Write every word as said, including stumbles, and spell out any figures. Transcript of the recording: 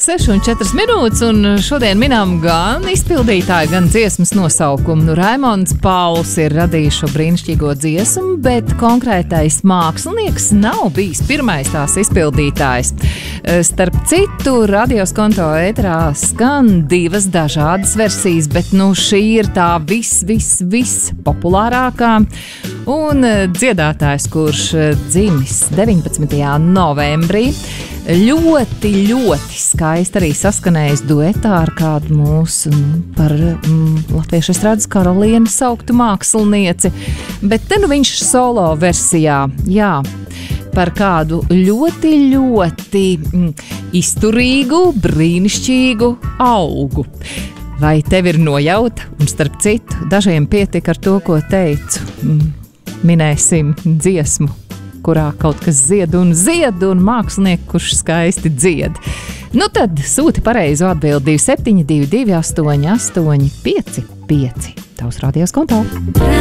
seši un četras minūtes, un šodien minām gan izpildītāju, gan dziesmas nosaukumu. Nu, Raimonds Pauls ir radījis šo brīnišķīgo dziesmu, bet konkrētais mākslinieks nav bijis pirmais tās izpildītājs. Starp citu, radios konto ēterā skan divas dažādas versijas, bet nu šī ir tā vis, vis, vis populārākā. Un dziedātājs, kurš dzimis deviņpadsmitajā novembrī, ļoti, ļoti skaisti arī saskanējis duetā ar kādu mūsu nu, par mm, latviešu estrādes karalieni sauktu mākslinieci, bet te nu viņš solo versijā, jā, par kādu ļoti, ļoti mm, izturīgu, brīnišķīgu augu. Vai tev ir nojauta? Un starp citu, dažiem pietika ar to, ko teicu. Mm, minēsim dziesmu, kurā kaut kas zied un zied, un mākslinieki, kurš skaisti dzied. Nu tad sūti pareizo atbildi divi septiņi divi divi astoņi astoņi pieci pieci. Tavs radios kontā.